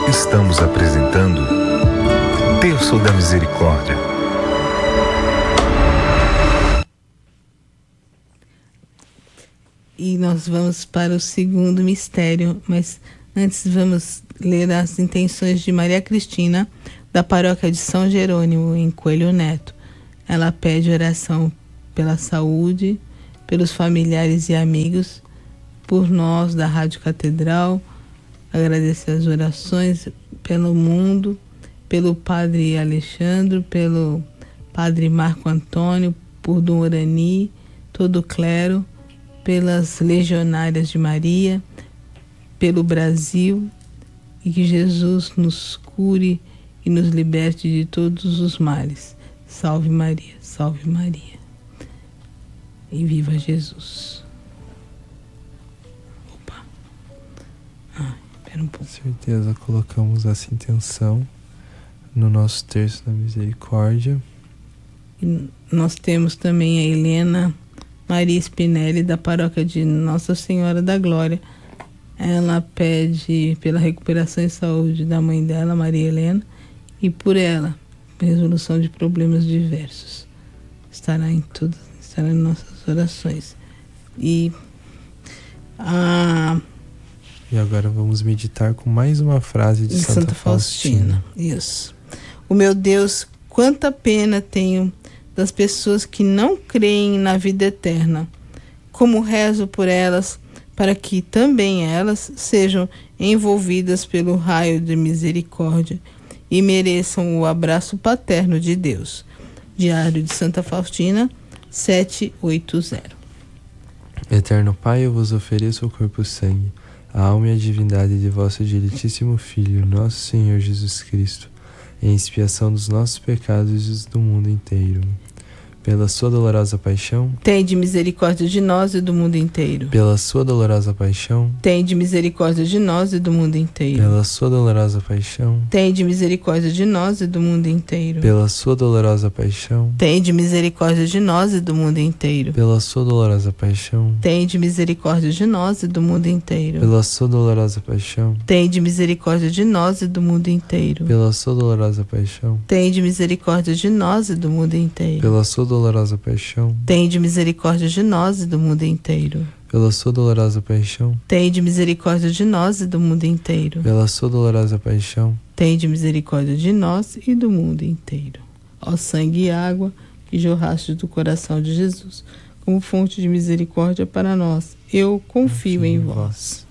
Estamos apresentando Terço da Misericórdia. E nós vamos para o segundo mistério, mas antes vamos ler as intenções de Maria Cristina, da paróquia de São Jerônimo, em Coelho Neto. Ela pede oração pela saúde, pelos familiares e amigos, por nós da Rádio Catedral, agradecer as orações pelo mundo, pelo Padre Alexandre, pelo Padre Marco Antônio, por Dom Orani, todo o clero, pelas legionárias de Maria, pelo Brasil, e que Jesus nos cure e nos liberte de todos os males. Salve Maria, salve Maria. E viva Jesus. Opa. Espera um pouco. Com certeza colocamos essa intenção no nosso Terço da Misericórdia. E nós temos também a Helena Maria Spinelli, da paróquia de Nossa Senhora da Glória. Ela pede pela recuperação e saúde da mãe dela, Maria Helena, e por ela, resolução de problemas diversos. Estará em nossas orações. E agora vamos meditar com mais uma frase de Santa Faustina. Isso. O meu Deus, quanta pena tenho das pessoas que não creem na vida eterna. Como rezo por elas, para que também elas sejam envolvidas pelo raio de misericórdia e mereçam o abraço paterno de Deus. Diário de Santa Faustina, 780. Eterno Pai, eu vos ofereço o corpo e o sangue, a alma e a divindade de vosso diletíssimo Filho, nosso Senhor Jesus Cristo, em expiação dos nossos pecados e dos do mundo inteiro. Pela sua dolorosa paixão, tende misericórdia de nós e do mundo inteiro. Pela sua dolorosa paixão, tende misericórdia de nós e do mundo inteiro. Pela sua dolorosa paixão, tende misericórdia de nós e do mundo inteiro. Pela sua dolorosa paixão, tende misericórdia de nós e do mundo inteiro. Pela sua dolorosa paixão, tende misericórdia de nós e do mundo inteiro. Pela sua dolorosa paixão, tende misericórdia de nós e do mundo inteiro. Pela sua dolorosa paixão, tende misericórdia de nós e do mundo inteiro. Pela sua dolorosa paixão, tende misericórdia de nós e do mundo inteiro. Pela sua dolorosa paixão, tende misericórdia de nós e do mundo inteiro. Pela sua dolorosa paixão, tende misericórdia de nós e do mundo inteiro. Ó sangue e água que jorraste do coração de Jesus, como fonte de misericórdia para nós, eu confio em vós.